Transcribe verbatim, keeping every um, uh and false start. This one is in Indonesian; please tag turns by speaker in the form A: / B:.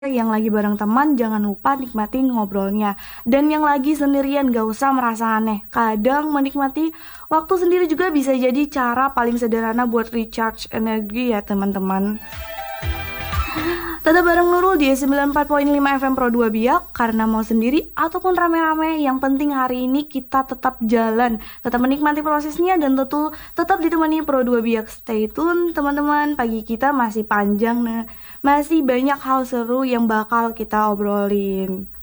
A: Yang lagi bareng teman jangan lupa nikmatin ngobrolnya. Dan yang lagi sendirian gak usah merasa aneh. Kadang menikmati waktu sendiri juga bisa jadi cara paling sederhana buat recharge energi ya teman-teman. Tetap bareng Nurul di sembilan puluh empat koma lima F M Pro dua Biak. Karena mau sendiri ataupun rame-rame, yang penting hari ini kita tetap jalan, tetap menikmati prosesnya, dan tentu tetap ditemani Pro dua Biak. Stay tune teman-teman, pagi kita masih panjang, nah masih banyak hal seru yang bakal kita obrolin.